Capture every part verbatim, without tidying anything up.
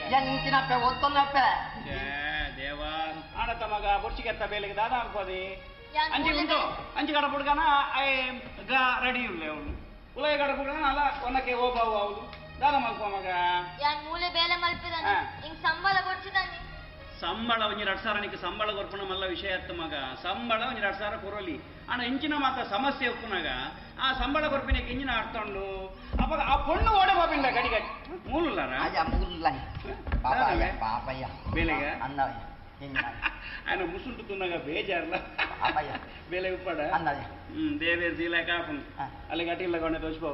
ಎಂಚಿನಪ್ಪೆ ಒತ್ತೊನ್ನಪ್ಪೆ ದೇವಾ ಆಡತ ಮಗ ಬುರ್ಚಿಗೆತ್ತ ಬೇಲಿಗೆ ದಾದ ಅನ್ಕೋದಿ ಅಂಜಿ ಉಂಟು ಅಂಜಿ ಗಡ ಬುಡ್ಗನ ಗ ರೆಡಿ ಉಳ್ಳೆ ಅವನು ಉಲಯ ಗಡ ಬುಡ್ಗನ ಅಲ್ಲ ಒನಕ್ಕೆ ಹೋಗವು ಅವಳು ದಾದ ಮಲ್ಕೋ ಮಗ ಯಾನ್ ಮೂಲೆ ಬೇಲೆ ಮಲ್ಪಿದಾನೆ ಹಿಂಗ್ ಸಂಬಳ ಕೊಡ್ಸಿದಾನೆ ಸಂಬಳ ಒಂಜಿ ಎರಡು ಸಾವಿರ ನಿಕ್ಕೆ ಸಂಬಳ ಕೊರ್ಪುನ ಮಲ್ಲ ವಿಷಯ ಅತ್ತ ಮಗ ಸಂಬಳ ಒಂಜಿ ಎರಡು ಸಾವಿರ ಕೊರಲಿ ಅಣ್ಣ ಇಂಚಿನ ಮಾತ ಸಮಸ್ಯೆ ಒಪ್ಪುನಾಗ ಆ ಸಂಬಳ ಕೊರ್ಪಿನಕ್ಕೆ ಇಂಜಿನ ಆಡ್ತೊಂಡು ಅವಾಗ ಆ ಪೊಣ್ಣು ಓಡ ಹೋಗಿಂದ ಗಡಿ ಗಡಿ ಮೂಲುಲ್ಲಾರ ಪಾಪಯ್ಯ ಬೇಲೆಗ ಅನ್ನವಯ್ಯ ఆయన ముసుంటున్నాగా బేజార్లా బేలే ఉప్పాడ దేవే దీలే కాపును అల్లి గట్టిల్ల కొనే తోచిపోవు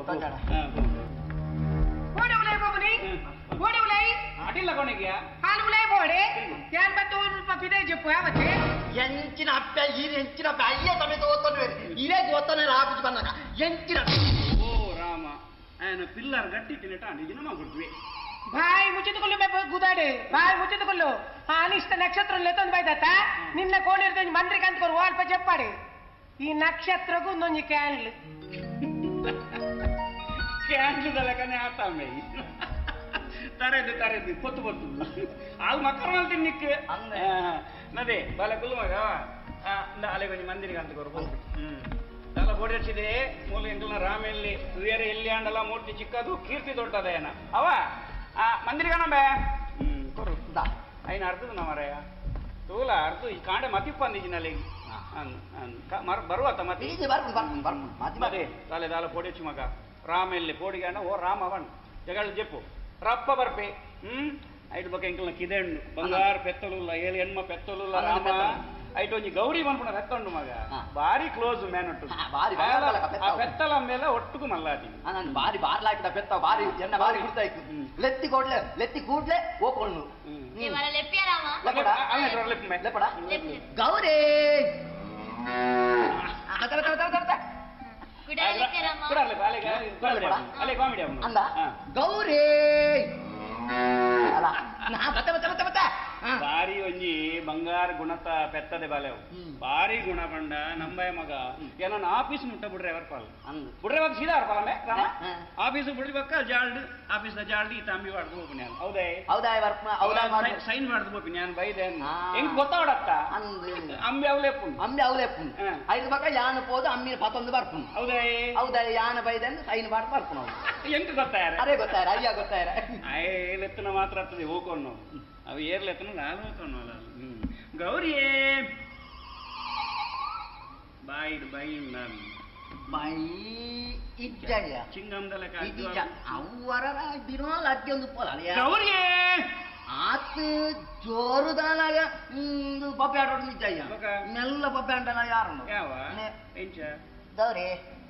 ಓಡವಲೈ ಬಾಬುನಿ ಓಡವಲೈ ಅಟಿಲ್ಲ ಕೊನೆಗೆ ಹಾಲುಲೈ ಬೋಡೆ ಯಾನ್ ಬತ್ತು ಪಪಿದೆ ಜಪ್ಪು ಯಾವತ್ತೆ ಎಂಚಿನ ಅಪ್ಪೆ ಈರು ಎಂಚಿನ ಅಪ್ಪೆ ಅಯ್ಯ ಸಮೇತ ಓದ್ತಾನೆ ಇರೇ ಓದ್ತಾನೆ ರಾಪಿಸಿ ಬಂದಾಗ ಎಂಚಿನ ಓ ರಾಮ ఆయన పిల్లర్ గట్టి తినట ఇది నమ్మ గుడ్వి ಬಾಯಿ ಮುಚ್ಚಿದುಕೊಳ್ಳು ಬೇಪ ಗುದಾಡೆ ಬಾಯಿ ಮುಚ್ಚಿದುಕೊಳ್ಳು ಆ ಅನಿಷ್ಟ ನಕ್ಷತ್ರ ಲೆತ್ತೊಂದು ಬೈದತ್ತ ನಿನ್ನ ಕೋಣಿರ್ದ ಮಂತ್ರಿಗೆ ಅಂತ್ಕೊರು ಅಲ್ಪ చెప్పాడు ಈ ನಕ್ಷತ್ರಗೂ ಒಂದೊಂದು ಕ್ಯಾನ್ಲ್ ಕ್ಯಾನ್ಲ್ ದಲಕನೆ ಆತಾಮೆ ತರೆದು ತರೆದು ಪೊತ್ತು ಪೊತ್ತು ಆಲ್ ಮಕ್ಕಳಲ್ಲಿ ತಿನ್ನಿಕ್ಕೆ ನದೇ ಬಾಲ ಕುಲ್ಲು ಮಗ ಅಲೆ ಕೊಂಚ ಮಂದಿರಿಗೆ ಅಂತ್ಕೊರು ಬಂದು ಹ್ಮ್ ಎಲ್ಲ ಬೋಡಿ ಹಚ್ಚಿದೆ ಮೂಲ ಎಂಟುನ ರಾಮೆಲ್ಲಿ ಬೇರೆ ಎಲ್ಲಿ ಅಂಡಲ್ಲ ಮೂರ್ತಿ ಚಿಕ್ಕದು ಕೀರ್ತಿ ದೊಡ್ಡದ ಏನ ಅವ ಆ ಮಂದಿರಿಗನ ಬೇ ಹ್ಮ್ ಕೊರು ಐನ ಅರ್ಥದ ನಮರಯ್ಯ ತೂಲ ಅರ್ಥ ಈ ಕಾಂಡೆ ಮತಿಪ್ಪಂದಿಜಿನಲ್ಲಿ ಬರುವತ್ತ ಮತಿ ಅದೇ ತಾಲೆ ದಾಲ ಪೋಡಿ ಹಚ್ಚಿ ಮಗ ರಾಮೆಲ್ಲಿ ಪೋಡಿಗೆ ಅಣ್ಣ ಓ ರಾಮವನ್ ಜಗಳ ಜೆಪ್ಪು ರಪ್ಪ ಬರ್ಪೆ ಹ್ಮ್ ಐದು ಬಕ್ಕ ಎಂಕಲ್ನ ಕಿದೆಣ್ಣು ಬಂಗಾರ ಪೆತ್ತಲುಲ್ಲ ಏಳು ಹೆಣ್ಮ ಪೆತ್ತಲುಲ್ಲ ರಾಮ ಐಟು ಒಂಜಿ ಗೌರಿ ಮನ್ಪುಣ ರತ್ತೊಂಡು ಮಗ ಬಾರಿ ಕ್ಲೋಸ್ ಮ್ಯಾನ್ ಒಟ್ಟು ಪೆತ್ತಲ ಮೇಲೆ ಒಟ್ಟುಗು ಮಲ್ಲಾದಿ ನಾನು ಬಾರಿ ಬಾರ್ಲಾಕಿದ ಪೆತ್ತ ಬಾರಿ ಎಣ್ಣ ಬಾರಿ ಗುಡ್ತಾಯ್ತು ಲೆತ್ತಿ ಕೊಡ್ಲೆ ಲೆತ್ತಿ ಕೂಡ್ಲೆ ಓಕೊಂಡು ಗೌರಿ ಅಂದ ಗೌರಿ ಅಲ್ಲ ನಾ ಬತ್ತ ಬತ್ತ ಬತ್ತ ಬತ್ತ ಬಾರಿ ಒಂಜಿ ಬಂಗಾರ ಗುಣತ ಪೆತ್ತದೆ ಬಾಲೆವು ಬಾರಿ ಗುಣ ಪಂಡ ನಂಬಯ ಮಗ ಏನೋ ಆಫೀಸ್ ಮುಟ್ಟ ಬಿಡ್ರೆ ಅವರ್ ಪಾಲ್ ಬಿಡ್ರೆ ಬಾಗ ಸೀದಾ ಅವರ್ ಪಾಲಮೆ ಆಫೀಸ್ ಬಿಡ್ರಿ ಬಕ್ಕ ಜಾಲ್ಡ್ ಆಫೀಸ್ ಜಾಲ್ಡ್ ಈ ತಂಬಿ ಮಾಡ್ದು ಹೋಗ್ನಿ ನಾನು ಹೌದೇ ಹೌದಾ ವರ್ಕ್ ಹೌದಾ ಸೈನ್ ಮಾಡ್ದು ಹೋಗ್ನಿ ನಾನು ಬೈದೆ ಹೆಂಗ್ ಗೊತ್ತಾವಡತ್ತ ಅಂಬಿ ಅವಲೇಪು ಅಂಬಿ ಅವಲೇಪು ಐದು ಬಕ್ಕ ಯಾನ ಪೋದು ಅಮ್ಮಿನ ಪತ್ತೊಂದು ಬರ್ಪುನ್ ಹೌದೇ ಹೌದಾ ಯಾನ ಬೈದೆ ಸೈನ್ ಮಾಡಿ ಬರ್ಪುನ್ ಹೆಂಗ್ ಗೊತ್ತಾಯ ಅದೇ ಗೊತ್ತಾಯ ಅಯ್ಯ ಗೊತ್ತಾಯ ಏಲೆತ್ತನ ಮಾತ್ರ ಆಗ್ತದೆ ಹೋಗೋಣ ಅವು ಏರ್ಲೆತ್ತನ ನಾನು ಹೋಗೋಣ ಅಲ್ಲ ಗೌರಿಯೇ ಬಾಯಿ ಬಾಯಿ ನಾನು ಬಾಯಿ ಇಜ್ಜಯ್ಯ ಚಿಂಗಮ್ದಲ್ಲ ಅವರ ದಿನೋಲ್ ಅದ್ದೊಂದು ಪೋಲ ಗೌರಿಯೇ ಆತು ಜೋರುದಾನಾಗ ಪಪ್ಪೆ ಆಡೋದು ನಿಜಯ್ಯ ಮೆಲ್ಲ ಪಪ್ಪೆ ಅಂಟನ ಯಾರು ಯಾವ ಎಂಚ ಗೌರಿ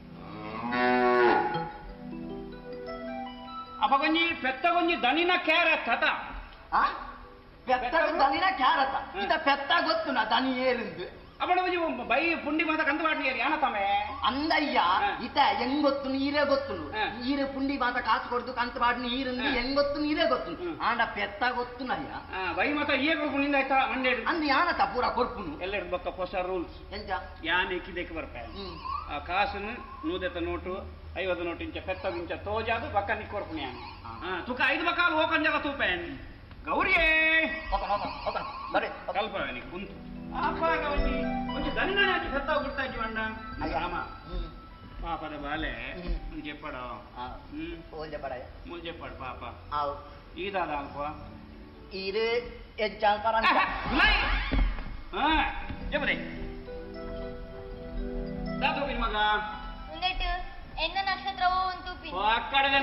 ಅಪ್ಪ ಕೊಂಜಿ ಪೆತ್ತ ಕೊಂಜಿ ದನಿನ ಕ್ಯಾರೆಟ್ ಅತ ಪೆತ್ತ ದನಿನ ಕ್ಯಾರೆಟ್ ಇದ ಪೆತ್ತ ಗೊತ್ತು ನಾ ದನಿ ಏರಿಂದು ಅಪ್ಪಣ ಕೊಂಜಿ ಬೈ ಪುಂಡಿ ಮಾತ ಕಂದು ಬಾಟ್ಲಿ ಯಾನ ತಮೆ ಅಂದಯ್ಯ ಇತ ಹೆಂಗ್ ಗೊತ್ತು ಈರೇ ಗೊತ್ತು ಈರೆ ಪುಂಡಿ ಮಾತ ಕಾಸು ಕೊಡ್ದು ಕಂತು ಬಾಟ್ಲಿ ಈರಿಂದ ಹೆಂಗ್ ಗೊತ್ತು ಈರೇ ಗೊತ್ತು ಆಂಡ ಪೆತ್ತ ಗೊತ್ತು ನಯ್ಯ ಬೈ ಮಾತ ಈಯ ಕೊಡ್ಕೊಂಡು ಆಯ್ತಾ ಮಂಡೆ ಅಂದ್ ಯಾನತ ಪೂರ ಕೊಡ್ಪುನು ಎಲ್ಲ ಬೊಕ್ಕ ಹೊಸ ರೂಲ್ಸ್ ಎಂಚ ಯಾನ್ ಎಕ್ಕಿದಕ್ಕೆ ಬರ್ಪೆ ಆ ಕಾಸನ್ನು ನೂದೆತ್ತ ನೋಟು ಐವತ್ತು ನೋಟು ಇಂಚ ಪೆತ್ತ ಇಂಚ ತೋಜಾದು ಬಕ್ಕ ನಿಕ್ಕೊರ್ಪುನಿ ಯಾನು ತುಕ ಐದು ಬಕ್ಕ ಹೋಗಂಜಲ ತೂಪೇನ್ ಗೌರಿಯೇ ಕಲ್ಪ ನಿಕ್ ಕುಂತು కొంచెం దనినా పెద్ద గుర్తాచి వండ రామ పాపద బాలే నువ్వు చెప్పాడు చెప్పాడు ముందు చెప్పాడు పాప ఈ దాదా అనుకో ఇది చెప్పదే దాదా మగ ಎನ್ನ ನಕ್ಷತ್ರವೋ ಒಂದು ಅಕ್ಕಡೆ